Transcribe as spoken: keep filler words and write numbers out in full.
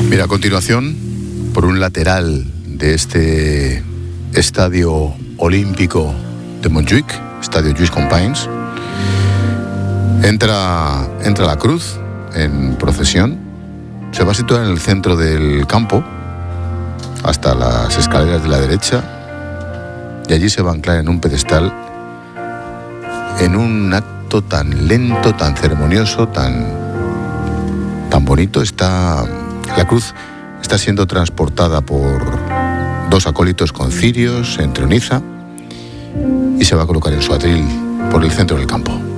Mira, a continuación, por un lateral de este estadio olímpico de Montjuïc, estadio Lluís Companys, entra, entra la cruz en procesión, se va a situar en el centro del campo, hasta las escaleras de la derecha, y allí se va a anclar en un pedestal, en un acto tan lento, tan ceremonioso, tan, tan bonito. Está, la cruz está siendo transportada por dos acólitos con cirios, se entroniza y se va a colocar en su atril por el centro del campo.